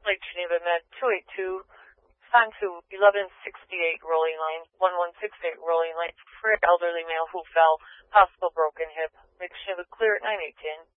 Lake Geneva Med 282, sign to 1168 rolling line, 1168 rolling line for elderly male who fell, possible broken hip. Lake Geneva clear at 9810.